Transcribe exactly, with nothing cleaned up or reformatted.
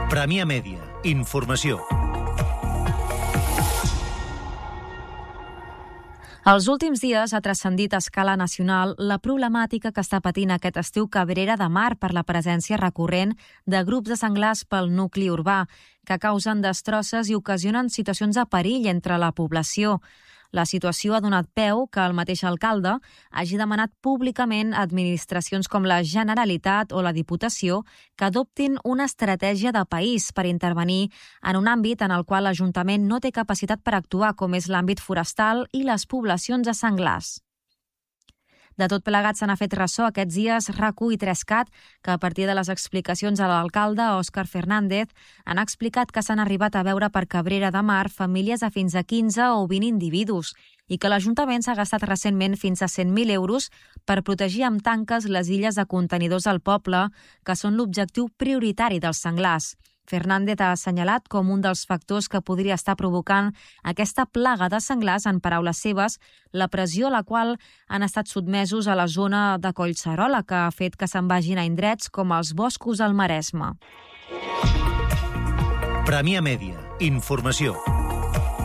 Premià Mèdia. Informació. Els últims dies ha transcendit a escala nacional la problemàtica que està patint aquest estiu Cabrera de Mar per la presència recurrent de grups de senglars pel nucli urbà, que causen destrosses i ocasionen situacions de perill entre la població. La situació ha donat peu que el mateix alcalde hagi demanat públicament a administracions com la Generalitat o la Diputació que adoptin una estratègia de país per intervenir en un àmbit en el qual l'Ajuntament no té capacitat per actuar, com és l'àmbit forestal i les poblacions de senglars. De tot plegat se n'ha fet ressò aquests dies RAC1 i trescat, que a partir de les explicacions de l'alcalde, Òscar Fernández, han explicat que s'han arribat a veure per Cabrera de Mar famílies de fins a quinze o vint individus i que l'Ajuntament s'ha gastat recentment fins a cent mil euros per protegir amb tanques les illes de contenidors al poble, que són l'objectiu prioritari dels senglars. Fernández ha assenyalat com un dels factors que podria estar provocant aquesta plaga de senglars, en paraules seves, la pressió a la qual han estat sotmesos a la zona de Collserola, que ha fet que se'n vagin a indrets com els boscos al Maresme. Premià Mèdia. Informació.